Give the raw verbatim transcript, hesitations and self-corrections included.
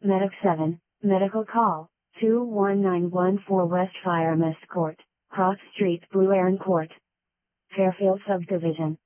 Medic seven, medical call, two one nine one four West Fire Mist Court, Cross Street, Blue Heron Court, Fairfield Subdivision.